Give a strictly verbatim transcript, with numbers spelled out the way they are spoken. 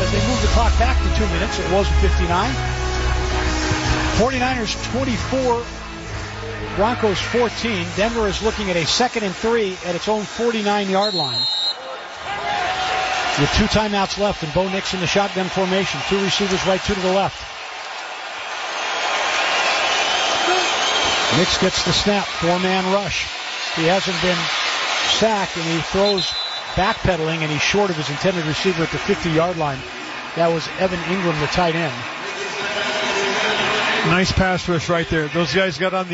as they move the clock back to two minutes. It was fifty-nine. forty-niners twenty-four, Broncos fourteen. Denver is looking at a second and three at its own forty-nine-yard line. With two timeouts left, and Bo Nix in the shotgun formation. Two receivers right, two to the left. Nix gets the snap, four-man rush. He hasn't been sacked, and he throws backpedaling, and he's short of his intended receiver at the fifty-yard line. That was Evan Ingram, the tight end. Nice pass rush right there. Those guys got on the